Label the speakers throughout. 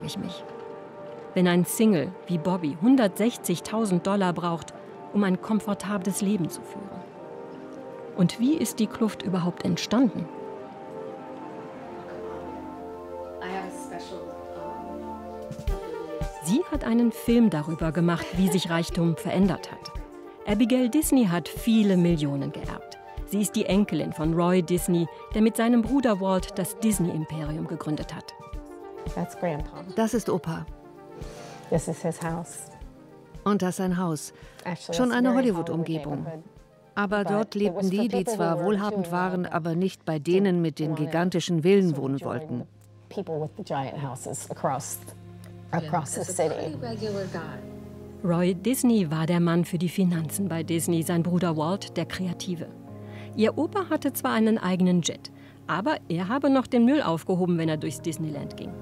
Speaker 1: ich mich. Wenn ein Single wie Bobby 160.000 $ braucht, um ein komfortables Leben zu führen. Und wie ist die Kluft überhaupt entstanden? Sie hat einen Film darüber gemacht, wie sich Reichtum verändert hat. Abigail Disney hat viele Millionen geerbt. Sie ist die Enkelin von Roy Disney, der mit seinem Bruder Walt das Disney-Imperium gegründet hat.
Speaker 2: Das ist Opa. Und das ist sein Haus. Schon eine Hollywood-Umgebung. Aber dort lebten die, die zwar wohlhabend waren, aber nicht bei denen mit den gigantischen Villen wohnen wollten.
Speaker 1: Roy Disney war der Mann für die Finanzen bei Disney, sein Bruder Walt der Kreative. Ihr Opa hatte zwar einen eigenen Jet, aber er habe noch den Müll aufgehoben, wenn er durchs Disneyland ging.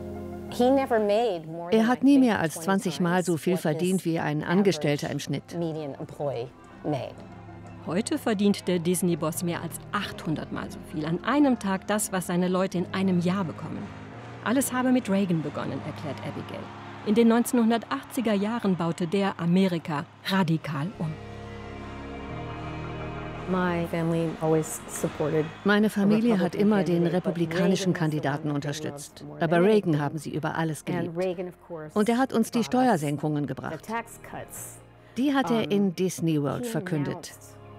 Speaker 2: Er hat nie mehr als 20 Mal so viel verdient wie ein Angestellter im Schnitt.
Speaker 1: Heute verdient der Disney-Boss mehr als 800 Mal so viel. An einem Tag das, was seine Leute in einem Jahr bekommen. Alles habe mit Reagan begonnen, erklärt Abigail. In den 1980er Jahren baute der Amerika radikal um.
Speaker 2: Meine Familie hat immer den republikanischen Kandidaten unterstützt. Aber Reagan haben sie über alles geliebt. Und er hat uns die Steuersenkungen gebracht. Die hat er in Disney World verkündet.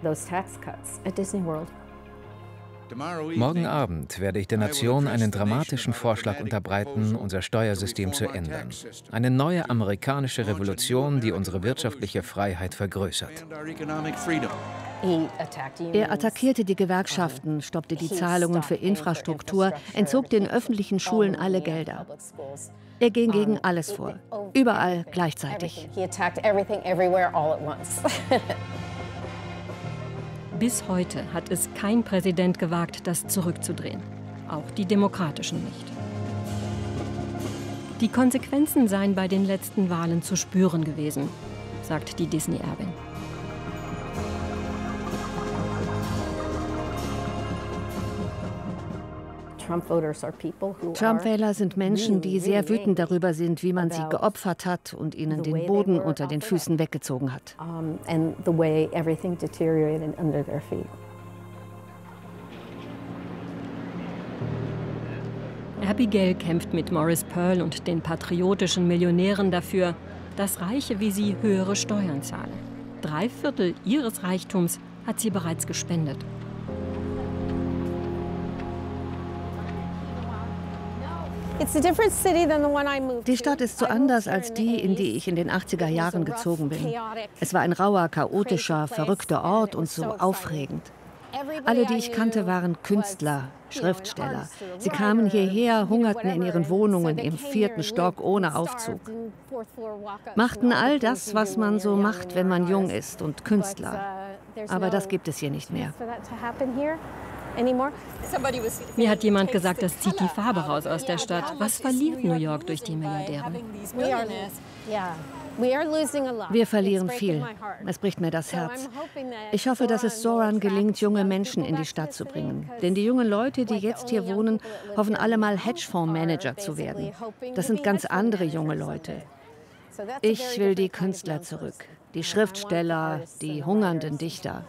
Speaker 3: Morgen Abend werde ich der Nation einen dramatischen Vorschlag unterbreiten, unser Steuersystem zu ändern. Eine neue amerikanische Revolution, die unsere wirtschaftliche Freiheit vergrößert.
Speaker 2: Er attackierte die Gewerkschaften, stoppte die Zahlungen für Infrastruktur, entzog den öffentlichen Schulen alle Gelder. Er ging gegen alles vor, überall gleichzeitig.
Speaker 1: Bis heute hat es kein Präsident gewagt, das zurückzudrehen. Auch die Demokratischen nicht. Die Konsequenzen seien bei den letzten Wahlen zu spüren gewesen, sagt die Disney-Erbin.
Speaker 2: Trump-Wähler sind Menschen, die sehr wütend darüber sind, wie man sie geopfert hat und ihnen den Boden unter den Füßen weggezogen hat.
Speaker 1: Abigail kämpft mit Maurice Pearl und den patriotischen Millionären dafür, dass Reiche wie sie höhere Steuern zahlen. 3/4 ihres Reichtums hat sie bereits gespendet.
Speaker 2: Die Stadt ist so anders als die, in die ich in den 80er Jahren gezogen bin. Es war ein rauer, chaotischer, verrückter Ort und so aufregend. Alle, die ich kannte, waren Künstler, Schriftsteller. Sie kamen hierher, hungerten in ihren Wohnungen im 4. Stock ohne Aufzug. Machten all das, was man so macht, wenn man jung ist und Künstler. Aber das gibt es hier nicht mehr.
Speaker 1: Mir hat jemand gesagt, das zieht die Farbe raus aus der Stadt. Was verliert New York durch die Milliardäre?
Speaker 2: Wir verlieren viel. Es bricht mir das Herz. Ich hoffe, dass es Zoran gelingt, junge Menschen in die Stadt zu bringen. Denn die jungen Leute, die jetzt hier wohnen, hoffen alle mal Hedgefondsmanager zu werden. Das sind ganz andere junge Leute. Ich will die Künstler zurück, die Schriftsteller, die hungernden Dichter.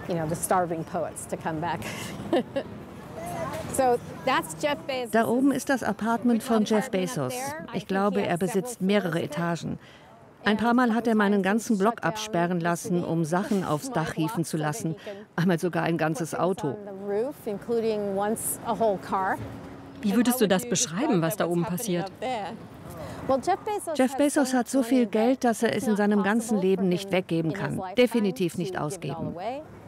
Speaker 2: Da oben ist das Apartment von Jeff Bezos. Ich glaube, er besitzt mehrere Etagen. Ein paar Mal hat er meinen ganzen Block absperren lassen, um Sachen aufs Dach hieven zu lassen. Einmal sogar ein ganzes Auto.
Speaker 1: Wie würdest du das beschreiben, was da oben passiert?
Speaker 2: Jeff Bezos hat so viel Geld, dass er es in seinem ganzen Leben nicht weggeben kann. Definitiv nicht ausgeben.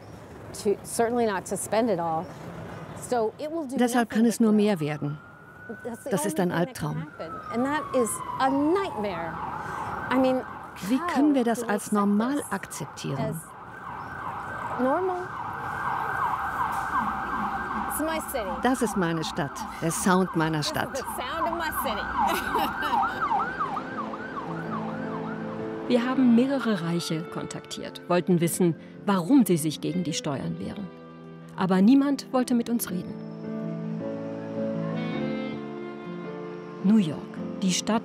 Speaker 2: Deshalb kann es nur mehr werden. Das ist ein Albtraum. Wie können wir das als normal akzeptieren? Das ist meine Stadt, der Sound meiner Stadt.
Speaker 1: Wir haben mehrere Reiche kontaktiert, wollten wissen, warum sie sich gegen die Steuern wehren. Aber niemand wollte mit uns reden. New York, die Stadt